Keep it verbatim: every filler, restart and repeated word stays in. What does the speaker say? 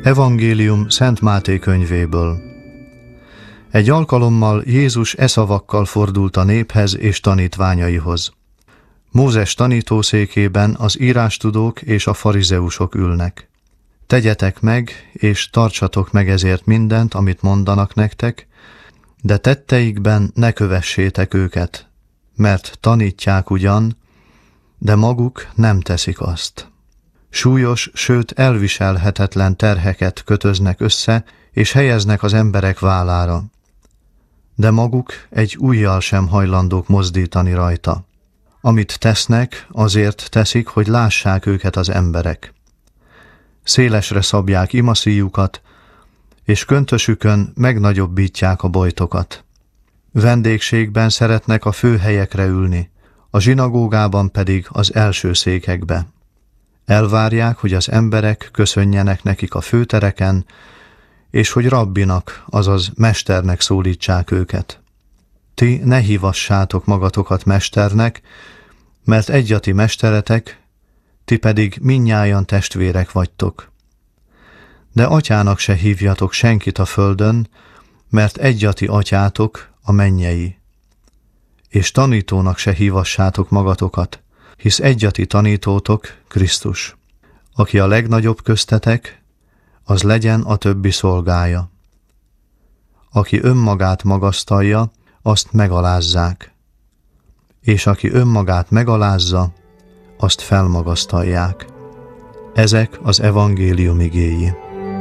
Evangélium Szent Máté könyvéből. Egy alkalommal Jézus e szavakkal fordult a néphez és tanítványaihoz. Mózes tanítószékében az írástudók és a farizeusok ülnek. Tegyetek meg, és tartsatok meg ezért mindent, amit mondanak nektek, de tetteikben ne kövessétek őket, mert tanítják ugyan, de maguk nem teszik azt. Súlyos, sőt elviselhetetlen terheket kötöznek össze, és helyeznek az emberek vállára, de maguk egy ujjal sem hajlandók mozdítani rajta. Amit tesznek, azért teszik, hogy lássák őket az emberek. Szélesre szabják imaszíjukat, és köntösükön megnagyobbítják a bojtokat. Vendégségben szeretnek a főhelyekre ülni, a zsinagógában pedig az első székekbe. Elvárják, hogy az emberek köszönjenek nekik a főtereken, és hogy rabbinak, azaz mesternek szólítsák őket. Ti ne hívassátok magatokat mesternek, mert egyati mesteretek, ti pedig mindnyájan testvérek vagytok. De atyának se hívjatok senkit a földön, mert egyati atyátok a mennyei. És tanítónak se hívassátok magatokat, hisz egyati tanítótok Krisztus. Aki a legnagyobb köztetek, az legyen a többi szolgája. Aki önmagát magasztalja, azt megalázzák, és aki önmagát megalázza, azt felmagasztalják. Ezek az evangélium igéi.